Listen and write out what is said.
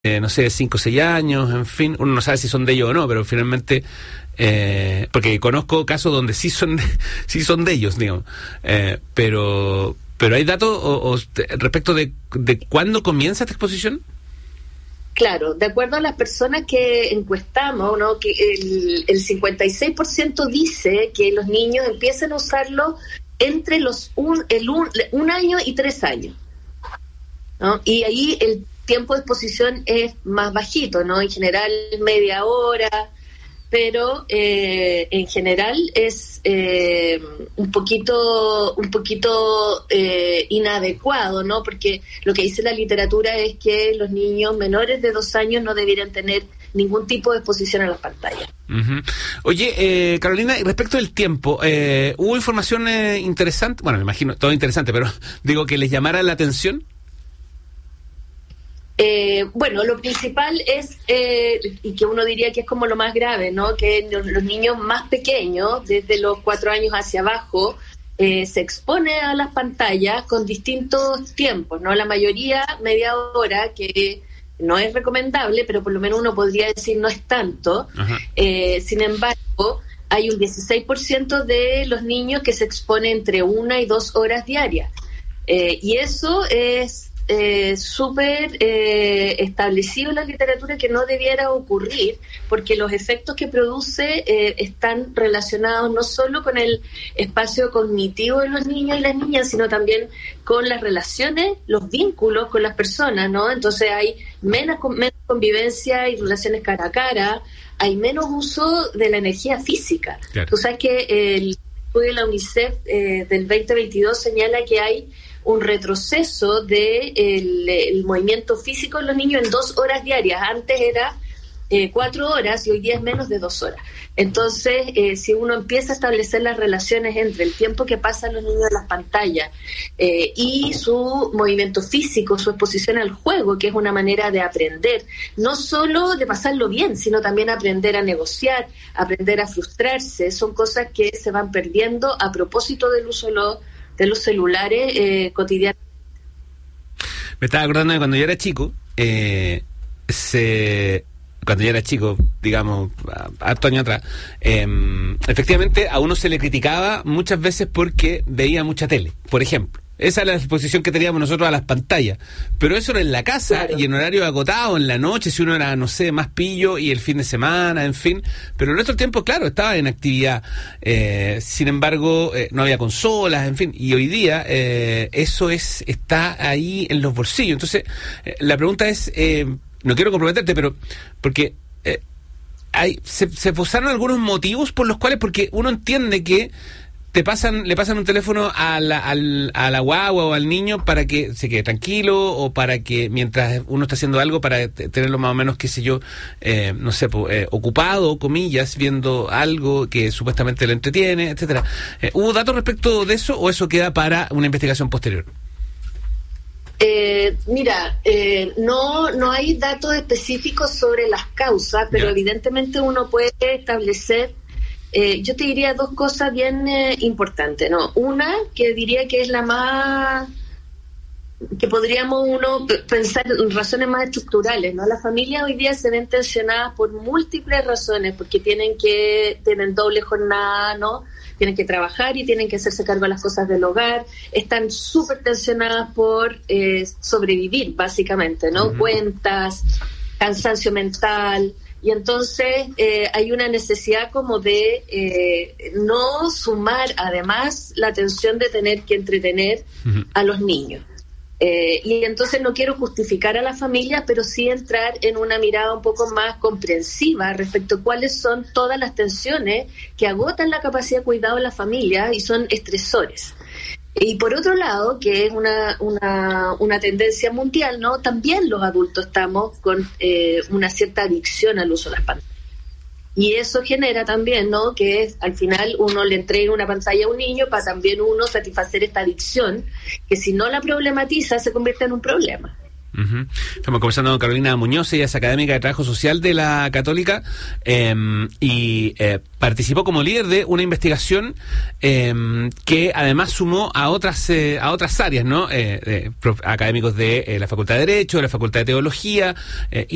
no sé, 5 o 6 años, en fin, uno no sabe si son de ellos o no, pero finalmente, porque conozco casos donde sí son de ellos, digamos, pero ¿hay datos respecto de cuándo comienza esta exposición? Claro, de acuerdo a las personas que encuestamos, ¿no? Que el 56% dice que los niños empiezan a usarlo entre un año y 3 años, ¿no? Y ahí el tiempo de exposición es más bajito, ¿no? En general media hora, pero en general es un poquito inadecuado, ¿no? Porque lo que dice la literatura es que los niños menores de 2 años no debieran tener ningún tipo de exposición a las pantallas. Uh-huh. Oye, Carolina, y respecto del tiempo, ¿hubo información interesante? Bueno, me imagino, todo interesante, pero digo, que les llamara la atención. Bueno, lo principal es, y que uno diría que es como lo más grave, ¿no? Que los niños más pequeños, desde los 4 años hacia abajo, se expone a las pantallas con distintos tiempos, ¿no? La mayoría media hora, que no es recomendable, pero por lo menos uno podría decir no es tanto. Sin embargo, hay un 16% de los niños que se expone entre 1 y 2 horas diarias. Y eso es súper establecido en la literatura que no debiera ocurrir, porque los efectos que produce están relacionados no solo con el espacio cognitivo de los niños y las niñas, sino también con las relaciones, los vínculos con las personas, ¿no? Entonces hay menos convivencia y relaciones cara a cara, hay menos uso de la energía física. Claro. Tú sabes que el estudio de la UNICEF del 2022 señala que hay un retroceso del movimiento físico en los niños en 2 horas diarias. Antes era 4 horas y hoy día es menos de 2 horas. Entonces, si uno empieza a establecer las relaciones entre el tiempo que pasan los niños en las pantallas y su movimiento físico, su exposición al juego, que es una manera de aprender, no solo de pasarlo bien, sino también aprender a negociar, aprender a frustrarse, son cosas que se van perdiendo a propósito del uso de los celulares cotidianos. Me estaba acordando de cuando yo era chico, digamos, harto años atrás, efectivamente a uno se le criticaba muchas veces porque veía mucha tele, por ejemplo. Esa es la exposición que teníamos nosotros a las pantallas. Pero eso era en la casa, claro, y en horario agotado, en la noche, si uno era, no sé, más pillo, y el fin de semana, en fin. Pero el resto del tiempo, claro, estaba en actividad. Sin embargo, no había consolas, en fin. Y hoy día eso está ahí en los bolsillos. Entonces, la pregunta es, no quiero comprometerte, pero porque se posaron algunos motivos por los cuales, porque uno entiende que le pasan un teléfono a la guagua o al niño para que se quede tranquilo, o para que mientras uno está haciendo algo, para tenerlo más o menos, qué sé yo, no sé, ocupado, comillas, viendo algo que supuestamente le entretiene, etcétera. ¿Hubo datos respecto de eso o eso queda para una investigación posterior? Mira, no hay datos específicos sobre las causas, pero evidentemente uno puede establecer. Yo te diría 2 cosas bien importantes, ¿no? Una, que diría que es la más, que podríamos uno pensar en razones más estructurales, ¿no? Las familias hoy día se ven tensionadas por múltiples razones, porque tienen doble jornada, ¿no? Tienen que trabajar y tienen que hacerse cargo de las cosas del hogar, están súper tensionadas por sobrevivir, básicamente, ¿no? Uh-huh. Cuentas, cansancio mental. Y entonces hay una necesidad como de no sumar además la tensión de tener que entretener a los niños. Y entonces no quiero justificar a las familias, pero sí entrar en una mirada un poco más comprensiva respecto a cuáles son todas las tensiones que agotan la capacidad de cuidado de la familia y son estresores. Y por otro lado, que es una tendencia mundial, ¿no? También los adultos estamos con una cierta adicción al uso de las pantallas. Y eso genera también, ¿no? Que al final uno le entrega una pantalla a un niño para también uno satisfacer esta adicción, que si no la problematiza se convierte en un problema. Uh-huh. Estamos conversando con Carolina Muñoz, ella es académica de Trabajo Social de la Católica, y participó como líder de una investigación que además sumó a otras áreas, ¿no? Académicos de la Facultad de Derecho, de la Facultad de Teología,